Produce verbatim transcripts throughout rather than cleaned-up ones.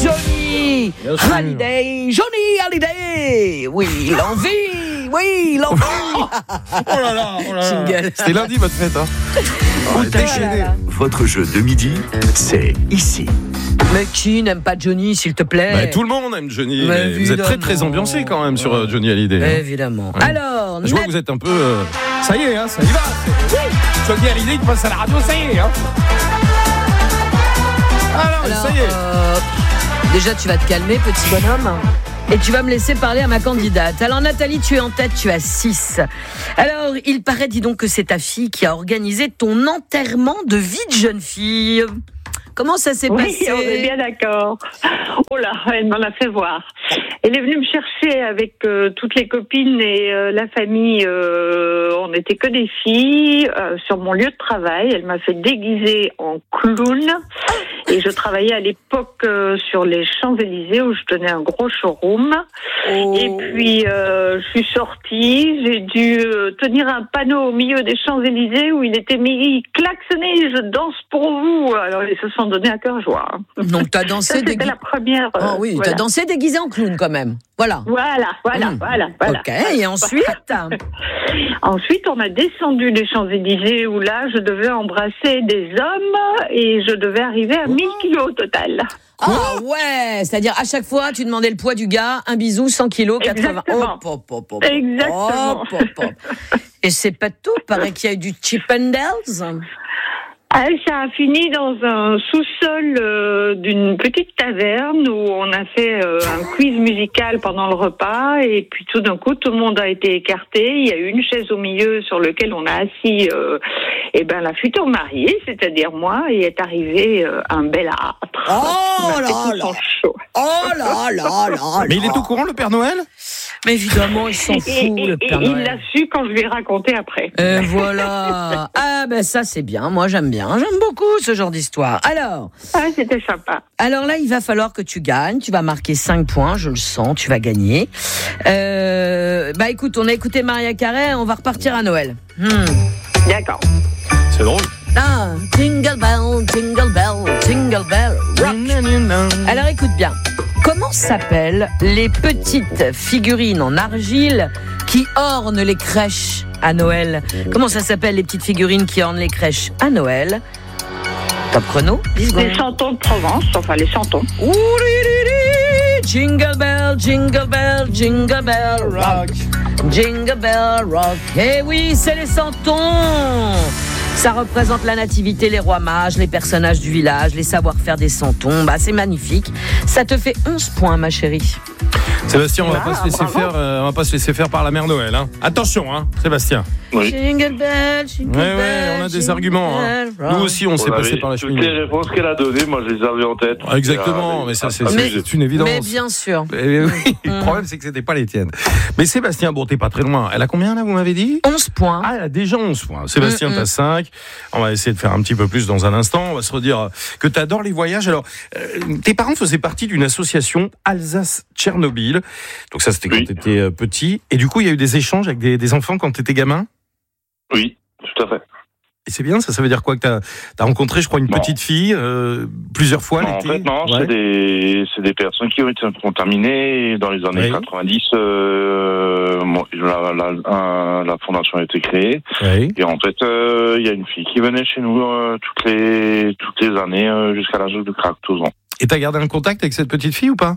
Johnny Hallyday. Johnny Hallyday. Oui, l'envie. Oui, l'envie. Oh là là, oh là là. Jingle. C'était lundi votre fête, hein. Oh, déchaîné. Votre jeu de midi, c'est ici. Mais qui n'aime pas Johnny, s'il te plaît? Bah, tout le monde aime Johnny. Mais Mais vous êtes très très ambiancé quand même sur euh, Johnny Hallyday. Hein. Évidemment. Ouais. Alors, Je vois Nat- que vous êtes un peu. euh, Ça y est, hein, ça y va. Oui. Johnny Hallyday qui passe à la radio, ça y est. Hein. Alors, Alors, ça y est. euh, déjà, tu vas te calmer, petit bonhomme. Et tu vas me laisser parler à ma candidate. Alors Nathalie, tu es en tête, tu as six. Alors, il paraît, dis donc, que c'est ta fille qui a organisé ton enterrement de vie de jeune fille. Comment ça s'est Oui, passé? on est bien d'accord. Oh là, elle m'en a fait voir. Elle est venue me chercher avec euh, toutes les copines et euh, la famille. Euh, on n'était que des filles euh, sur mon lieu de travail. Elle m'a fait déguiser en clown. Et je travaillais à l'époque euh, sur les Champs-Élysées où je tenais un gros showroom. Oh. Et puis, euh, je suis sortie. J'ai dû euh, tenir un panneau au milieu des Champs-Élysées où il était mis « Klaxonnez, je danse pour vous ». Alors, ils se sont donnés à cœur joie. Donc, t'as Ça, dansé c'était déguisé. la première. euh, Oh oui, voilà. t'as dansé déguisé en clown quand même. Voilà. Voilà, voilà, Mmh. voilà, voilà. Ok, et ensuite Ensuite, on a descendu les Champs-Élysées où là, je devais embrasser des hommes et je devais arriver à mille kilos au total. Ah ouais, c'est-à-dire à chaque fois, tu demandais le poids du gars, un bisou, cent kilos, quatre-vingts. Exactement. Hop, hop, hop, hop. Exactement. Hop, hop, hop. Et c'est pas tout, paraît qu'il y a eu du Chippendales. Ah, ça a fini dans un sous-sol euh, d'une petite taverne où on a fait euh, un quiz musical pendant le repas et puis tout d'un coup tout le monde a été écarté. Il y a eu une chaise au milieu sur laquelle on a assis euh, et ben la future mariée, c'est-à-dire moi, et est arrivé euh, un bel âtre. Oh qui m'a là fait tout là. son show. Oh là là là. Mais il est au courant, le Père Noël? Mais évidemment, il s'en Et, fout, et- le et Père il Noël. l'a su quand je lui ai raconté après. Et voilà. Ah ben ça c'est bien, moi j'aime bien, j'aime beaucoup ce genre d'histoire. Alors, Ah, c'était sympa. alors là il va falloir que tu gagnes, tu vas marquer cinq points, je le sens, tu vas gagner. Euh, bah écoute, on a écouté Maria Carey, on va repartir à Noël. Hmm. D'accord. C'est drôle. Ah, jingle bell, jingle bell, jingle bell, rock. Alors écoute bien, comment s'appellent les petites figurines en argile qui ornent les crèches à Noël? Comment ça s'appelle les petites figurines qui ornent les crèches à Noël? Top chrono, dix secondes. Les chantons de Provence, enfin les chantons. Ouh-li-li-li, jingle bell, jingle bell, jingle bell rock. Jingle bell rock. Eh oui, c'est les santons. Ça représente la nativité, les rois mages, les personnages du village, les savoir-faire des santons. Bah, c'est magnifique. Ça te fait onze points, ma chérie. Sébastien, on va Ah, pas se laisser bravo. faire, euh, on va pas se laisser faire par la mère Noël. Hein. Attention, hein, Sébastien. Oui. Jingle bell, jingle Ouais, ouais, bell, on a des jingle arguments. Hein. bell rock. Nous aussi, on s'est Vous passé avez- par la toutes cheminée. les réponses qu'elle a données, moi je les avais en tête. Ah, exactement, Ah, mais ça, c'est, ah, c'est- mais- c'est une évidence. Mais bien sûr. Eh oui, le Mm. problème, c'est que c'était pas les tiennes. Mais Sébastien, bon, t'es pas très loin. Elle a combien, là, vous m'avez dit? onze points. Ah, elle a déjà onze points. Sébastien, Mm, mm. t'as cinq. On va essayer de faire un petit peu plus dans un instant. On va se redire que t'adores les voyages. Alors, euh, tes parents faisaient partie d'une association Alsace-Tchernobyl. Donc ça, c'était quand Oui. t'étais euh, petit. Et du coup, il y a eu des échanges avec des, des enfants quand t'étais gamin. Oui, tout à fait. Et c'est bien, ça, ça veut dire quoi? Que t'as, t'as rencontré, je crois, une Non. petite fille euh, plusieurs fois Non, en l'été. fait, non, Ouais. c'est des, c'est des personnes qui ont été contaminées dans les années Oui. quatre-vingt-dix. Euh, bon, la, la, un- la fondation a été créée. Oui. Et en fait, euh, il y a une fille qui venait chez nous euh, toutes les toutes les années euh, jusqu'à l'âge de quatorze ans. Et t'as gardé un contact avec cette petite fille ou pas?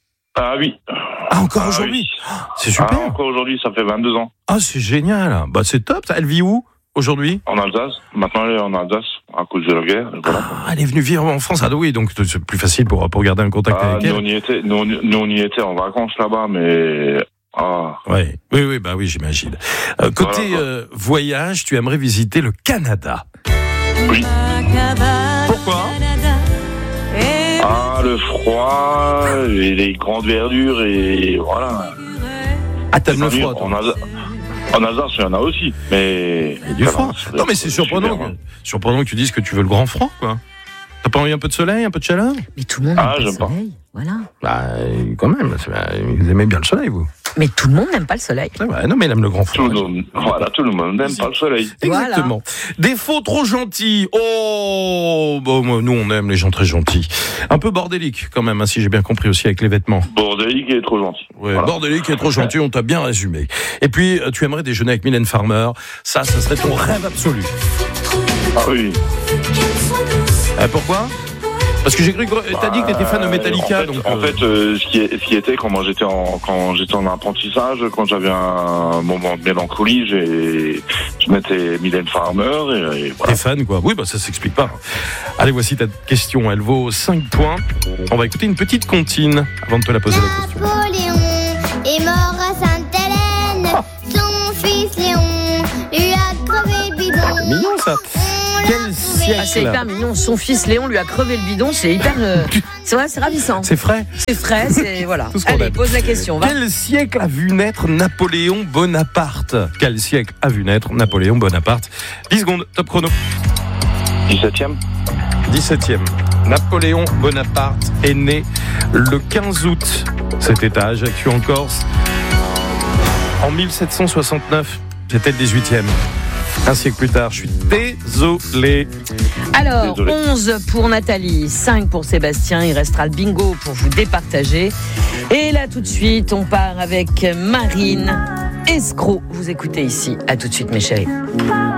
Ah oui. Ah, encore Ah aujourd'hui? oui. C'est super. Ah, encore aujourd'hui, ça fait vingt-deux ans. Ah, c'est génial. Bah, c'est top. Ça. Elle vit où aujourd'hui? En Alsace. Maintenant, elle est en Alsace à cause de la guerre. Voilà. Ah, elle est venue vivre en France. Ah oui, donc c'est plus facile pour, pour garder un contact Ah, avec nous, elle. on y était, nous, on- nous, on y était en vacances là-bas, mais ah, Ouais. Oui, oui, bah oui, j'imagine. Euh, côté Voilà. euh, voyage, tu aimerais visiter le Canada. oui. Pourquoi? Ah, le froid, et les grandes verdures et voilà. Ah, t'aimes le Enfin, froid, toi. En Alsace, en Alsace, il y en a aussi, mais Il y a du ça froid. va, c'est- Non, mais c'est surprenant, super, que, hein. surprenant que tu dises que tu veux le grand froid, quoi. T'as pas envie un peu de soleil, un peu de chaleur? Mais tout le monde Ah, aime le j'aime pas. soleil. Voilà. Bah, euh, quand même. c'est- bah, Vous aimez bien le soleil, vous. Mais tout le monde n'aime pas le soleil. Ah ouais, non, mais elle aime le grand Tout le fromage. monde, voilà, tout le monde n'aime pas le soleil. Exactement. Voilà. Des faux trop gentils. Oh, bon, nous on aime les gens très gentils. Un peu bordélique quand même, hein, si j'ai bien compris aussi avec les vêtements. Bordélique et trop gentil. Ouais, voilà. Bordélique et trop gentil, on t'a bien résumé. Et puis, tu aimerais déjeuner avec Mylène Farmer. Ça, ça serait ton rêve absolu. Ah oui. Euh, pourquoi ? Parce que j'ai cru que t'as dit que t'étais fan de Metallica. En fait, donc, en euh... fait euh, ce, qui est, ce qui était quand j'étais en quand j'étais en apprentissage, quand j'avais un moment de mélancolie, j'ai je mettais Mylène Farmer et, et voilà. T'es fan quoi ? Oui, bah ça s'explique pas. Allez, voici ta question. Elle vaut cinq points. On va écouter une petite comptine avant de te la poser la question. Napoléon est mort à Sainte-Hélène. Ah. Son fils Léon lui a crevé le bidon. C'est mignon ça. Quel siècle. Ah, c'est hyper mignon. Son fils Léon lui a crevé le bidon. C'est hyper. Euh... C'est vrai, c'est ravissant. C'est frais. C'est frais, c'est. Voilà. Allez, aime. Pose la question. Va. Quel siècle a vu naître Napoléon Bonaparte ? Quel siècle a vu naître Napoléon Bonaparte ? dix secondes, top chrono. dix-septième dix-septième. Napoléon Bonaparte est né le quinze août. C'était à Ajaccio en Corse. En mille sept cent soixante-neuf, c'était le dix-huitième. Un siècle plus tard, je suis désolé. Alors, désolé. onze pour Nathalie, cinq pour Sébastien. Il restera le bingo pour vous départager. Et là, tout de suite, on part avec Marine Escroc. Vous écoutez ici. À tout de suite, mes chéris.